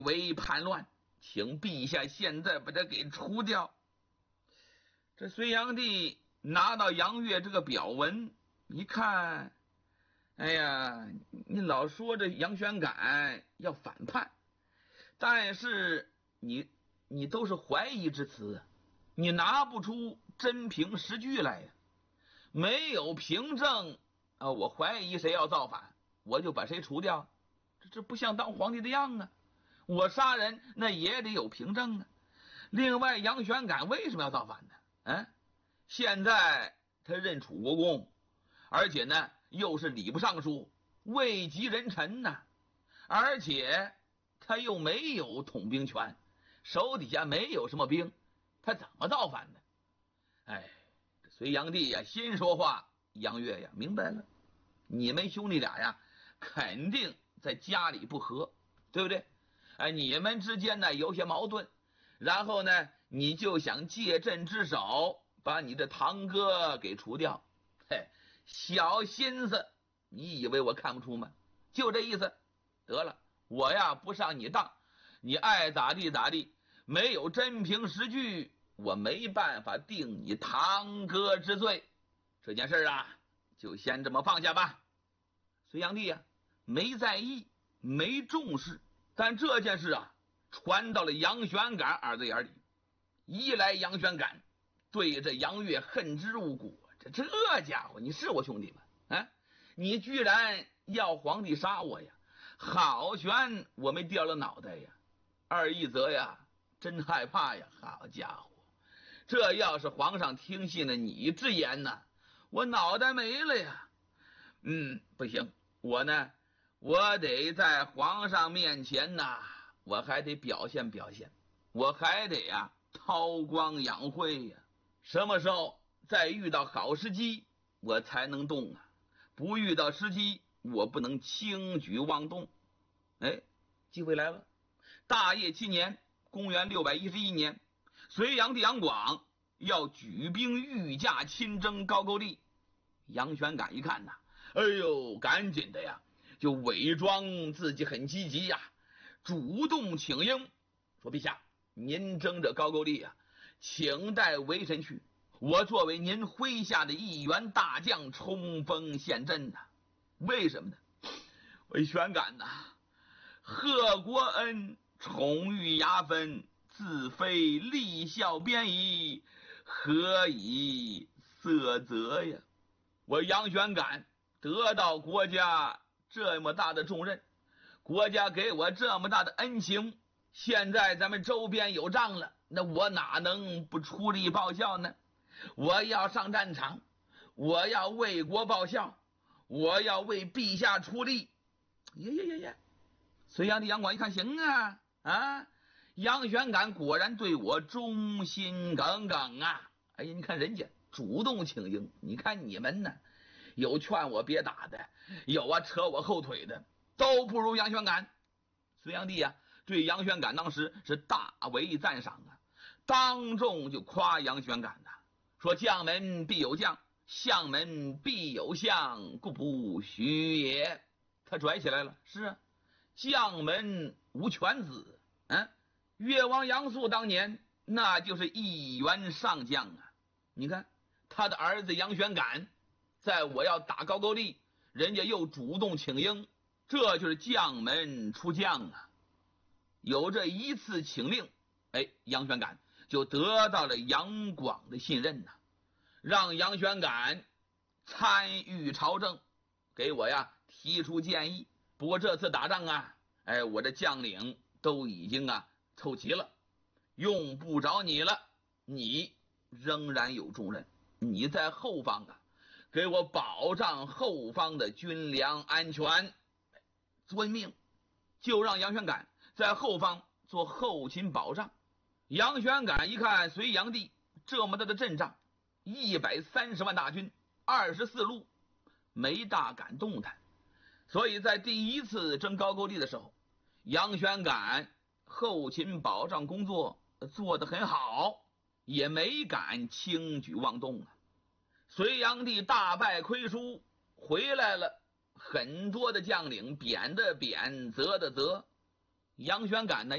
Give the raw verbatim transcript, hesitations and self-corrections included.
为叛乱，请陛下现在把他给除掉。这隋炀帝拿到杨岳这个表文一看，哎呀，你老说这杨玄感要反叛，但是你你都是怀疑之词，你拿不出真凭实据来呀，没有凭证啊，我怀疑谁要造反，我就把谁除掉，这这不像当皇帝的样啊！我杀人那也得有凭证啊。另外，杨玄感为什么要造反呢？嗯，现在他任楚国公，而且呢又是礼部尚书，位极人臣呐，而且他又没有统兵权，手底下没有什么兵，他怎么造反呢？哎，隋炀帝呀，心说话，杨岳呀明白了，你们兄弟俩呀肯定在家里不和，对不对？哎，你们之间呢有些矛盾，然后呢你就想借朕之手把你的堂哥给除掉。嘿，小心思，你以为我看不出吗？就这意思。得了，我呀不上你当，你爱咋地咋地，没有真凭实据，我没办法定你堂哥之罪。这件事啊就先这么放下吧。隋炀帝呀没在意，没重视，但这件事啊传到了杨玄感耳朵眼里。一来杨玄感对这杨岳恨之入骨，这这家伙你是我兄弟吗？啊，你居然要皇帝杀我呀，好悬我没掉了脑袋呀。二一则呀真害怕呀，好家伙，这要是皇上听信了你之言呢，我脑袋没了呀。嗯，不行，我呢我得在皇上面前呐，我还得表现表现，我还得呀韬光养晦呀。什么时候再遇到好时机我才能动啊，不遇到时机我不能轻举妄动。哎，机会来了。大业七年，公元六百一十一年，隋炀帝杨广要举兵御驾亲征高句丽。杨玄感一看呐，哎呦，赶紧的呀就伪装自己很积极呀，主动请缨，说陛下，您征这高句丽啊，请带微臣去，我作为您麾下的一员大将冲锋陷阵呐。为什么呢？为玄感呐，贺国恩，宠誉牙分，自非立孝边矣，何以色责呀？我杨玄感得到国家这么大的重任，国家给我这么大的恩情，现在咱们周边有仗了，那我哪能不出力报效呢？我要上战场，我要为国报效，我要为陛下出力。耶耶耶耶！隋炀帝杨广一看，行啊啊！杨玄感果然对我忠心耿耿啊！哎呀，你看人家主动请缨，你看你们呢，有劝我别打的，有啊扯我后腿的，都不如杨玄感。隋炀帝啊对杨玄感当时是大为赞赏啊，当众就夸杨玄感呐，说将门必有将，相门必有相，故不虚也。他拽起来了，是啊，将门无犬子，嗯，越王杨素当年那就是一员上将啊。你看他的儿子杨玄感，在我要打高句丽，人家又主动请缨，这就是将门出将啊。有这一次请令，哎，杨玄感就得到了杨广的信任呐，让杨玄感参与朝政，给我呀提出建议。不过这次打仗啊，哎，我的将领都已经啊凑齐了，用不着你了，你仍然有重任，你在后方啊给我保障后方的军粮安全。遵命，就让杨玄感在后方做后勤保障。杨玄感一看隋炀帝这么大的阵仗，一百三十万大军，二十四路，没大敢动弹，所以在第一次征高句丽的时候，杨玄感后勤保障工作做得很好，也没敢轻举妄动啊。隋炀帝大败亏输回来了，很多的将领贬的贬，责的责，杨玄感呢